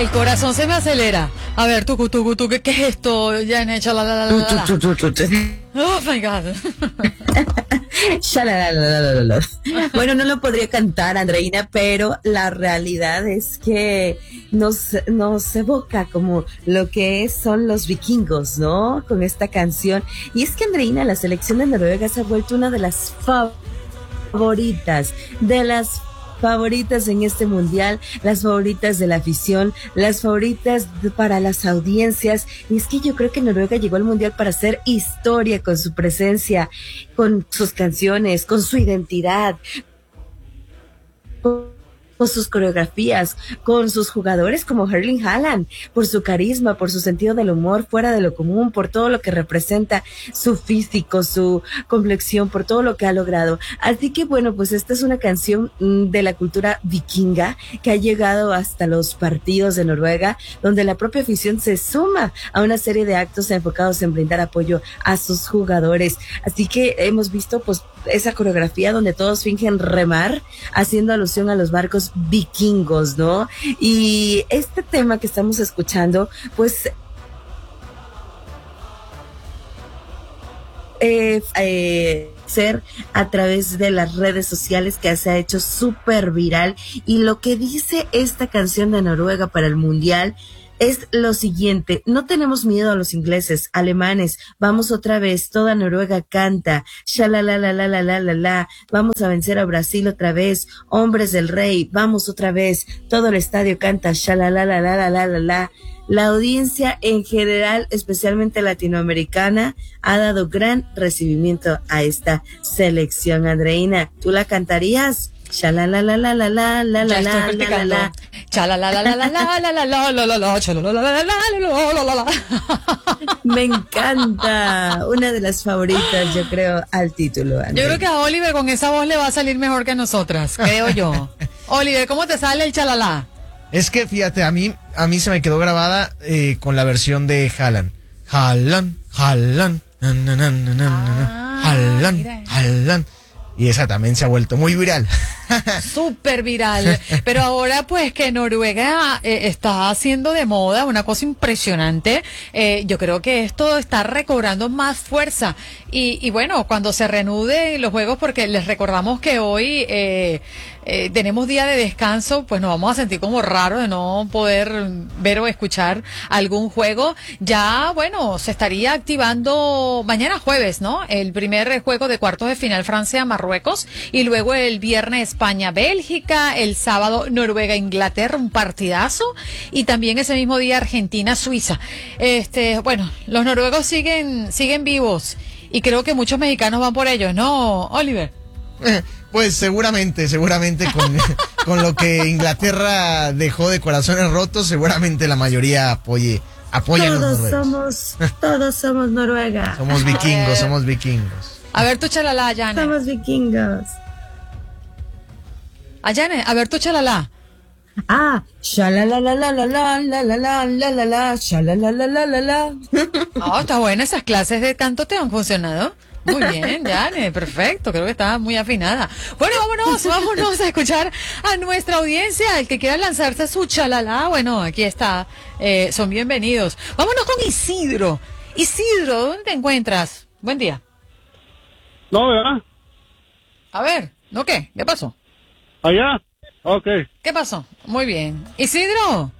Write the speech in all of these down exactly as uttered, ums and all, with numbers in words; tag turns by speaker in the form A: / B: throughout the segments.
A: El corazón se me acelera. A ver, tú, tú, tú, ¿qué, qué es esto? Ya han hecho la, la, la, la, la. Oh my God.
B: Bueno, no lo podría cantar, Andreina, pero la realidad es que nos, nos evoca como lo que son los vikingos, ¿no? Con esta canción. Y es que, Andreina, la selección de Noruega se ha vuelto una de las favoritas, de las favoritas en este mundial, las favoritas de la afición, las favoritas de, para las audiencias. Y es que yo creo que Noruega llegó al mundial para hacer historia con su presencia, con sus canciones, con su identidad, con con sus coreografías, con sus jugadores como Erling Haaland, por su carisma, por su sentido del humor fuera de lo común, por todo lo que representa su físico, su complexión, por todo lo que ha logrado. Así que bueno, pues esta es una canción de la cultura vikinga que ha llegado hasta los partidos de Noruega, donde la propia afición se suma a una serie de actos enfocados en brindar apoyo a sus jugadores. Así que hemos visto pues esa coreografía donde todos fingen remar, haciendo alusión a los barcos vikingos, ¿no? Y este tema que estamos escuchando, pues eh, eh, ser a través de las redes sociales, que se ha hecho súper viral. Y lo que dice esta canción de Noruega para el mundial es lo siguiente: no tenemos miedo a los ingleses, alemanes, vamos otra vez, toda Noruega canta, shalalalalalalalala, vamos a vencer a Brasil otra vez, hombres del rey, vamos otra vez, todo el estadio canta, shalalalalalalalala. La audiencia en general, especialmente latinoamericana, ha dado gran recibimiento a esta selección. Andreina, ¿tú la cantarías?
A: Chalalalalalalalalala.
B: Me encanta. Una de las favoritas, yo creo, al título.
A: André. Yo creo que a Oliver con esa voz le va a salir mejor que a nosotras, creo yo. Oliver, ¿cómo te sale el chalalá?
C: Es que fíjate, a mí, a mí se me quedó grabada eh, con la versión de Haaland. Haaland, Haaland, na, na, na, na, na, Haaland, Haaland. Y esa también se ha vuelto muy viral.
A: Súper viral. Pero ahora pues que Noruega eh, está haciendo de moda una cosa impresionante. Eh, yo creo que esto está recobrando más fuerza. Y, y bueno, cuando se reanuden los juegos, porque les recordamos que hoy eh, eh, tenemos día de descanso, pues nos vamos a sentir como raro de no poder ver o escuchar algún juego. Ya, bueno, se estaría activando mañana jueves, ¿no? El primer juego de cuartos de final, Francia-Marruecos, y luego el viernes España-Bélgica, el sábado Noruega-Inglaterra, un partidazo, y también ese mismo día Argentina-Suiza. Este, bueno, los noruegos siguen, siguen vivos, y creo que muchos mexicanos van por ellos, ¿no, Oliver?
C: Eh, pues seguramente, seguramente con, con lo que Inglaterra dejó de corazones rotos, seguramente la mayoría apoye, apoya a los noruegos.
B: Somos, todos somos Noruega.
C: Somos vikingos, somos vikingos.
A: A ver tu chalala, Ayane.
B: Somos vikingos.
A: Ayane, a ver tu chalala.
B: Ah, shalalalalalalalalalalalala, shalalalalalala.
A: Oh, está buena, esas clases de canto te han funcionado. Muy bien, Yane, perfecto, creo que está muy afinada. Bueno, vámonos, vámonos a escuchar a nuestra audiencia. El que quiera lanzarse su chalala, bueno, aquí está, eh, son bienvenidos. Vámonos con Isidro. Isidro, ¿dónde te encuentras? Buen día.
D: No, ¿verdad?
A: A ver, ¿no qué? ¿Qué pasó?
D: Allá, ok.
A: ¿Qué pasó? Muy bien. Isidro.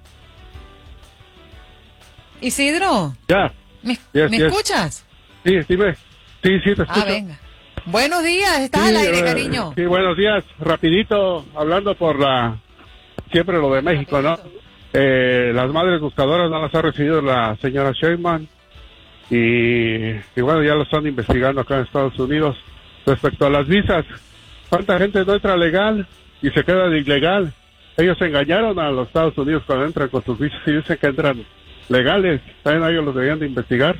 A: Isidro.
D: Ya.
A: ¿Me,
D: yes,
A: ¿me
D: yes.
A: escuchas?
D: Sí, dime. Sí, sí, te escucho.
A: Ah, venga. Buenos días, estás
D: sí,
A: al aire,
D: eh,
A: cariño.
D: Sí, buenos días. Rapidito, hablando por la... Siempre lo de México, Rapidito. ¿no? Eh, las madres buscadoras no las ha recibido la señora Sheinbaum. Y, y bueno, ya lo están investigando acá en Estados Unidos. Respecto a las visas, ¿cuánta gente no entra legal y se queda de ilegal? Ellos engañaron a los Estados Unidos cuando entran con sus visas y dicen que entran legales. También ellos los deberían de investigar.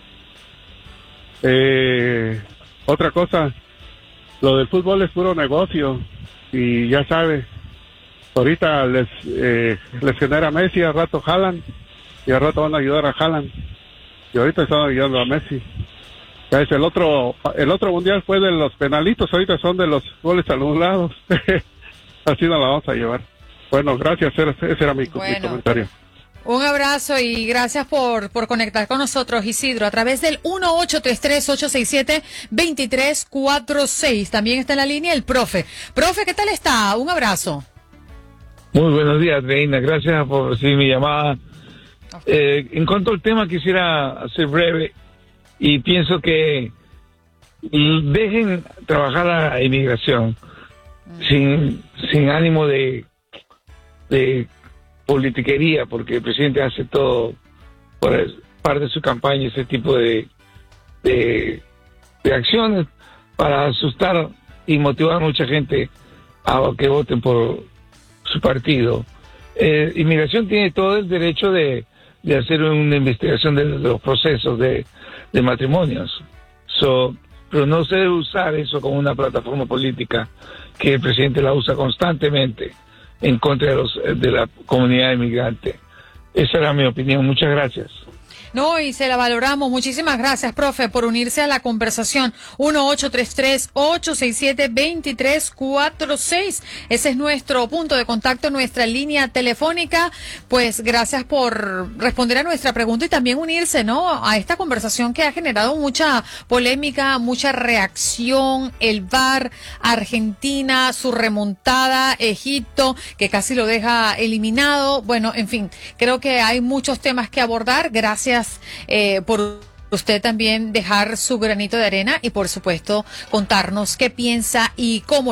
D: Eh, otra cosa, lo del fútbol es puro negocio y ya sabe, ahorita les eh, les genera Messi, al rato Haaland y al rato van a ayudar a Haaland y ahorita están ayudando a Messi. Ya es el otro el otro mundial fue de los penalitos, ahorita son de los goles anulados. Así nos la vamos a llevar. Bueno, gracias, ese era mi,
A: bueno.
D: mi comentario.
A: Un abrazo y gracias por, por conectar con nosotros, Isidro, a través del uno ocho tres tres, ocho seis siete, dos tres cuatro seis. También está en la línea el profe. Profe, ¿qué tal está? Un abrazo.
E: Muy buenos días, Reina. Gracias por recibir mi llamada. Eh, en cuanto al tema, quisiera ser breve y pienso que dejen trabajar a la inmigración mm. sin, sin ánimo de, de politiquería, porque el presidente hace todo por parte de su campaña, ese tipo de, de, de acciones para asustar y motivar a mucha gente a que voten por su partido. Eh, inmigración tiene todo el derecho de, de hacer una investigación de los procesos de, de matrimonios, so, pero no se debe usar eso como una plataforma política que el presidente la usa constantemente en contra de, los, de la comunidad inmigrante. Esa era mi opinión. Muchas gracias.
A: No, y se la valoramos. Muchísimas gracias, profe, por unirse a la conversación. uno ocho tres tres, ocho seis siete, dos tres cuatro seis. Ese es nuestro punto de contacto, nuestra línea telefónica. Pues gracias por responder a nuestra pregunta y también unirse, ¿no?, a esta conversación que ha generado mucha polémica, mucha reacción. El V A R, Argentina, su remontada, Egipto, que casi lo deja eliminado. Bueno, en fin, creo que hay muchos temas que abordar. Gracias Eh, por usted también dejar su granito de arena y por supuesto contarnos qué piensa y cómo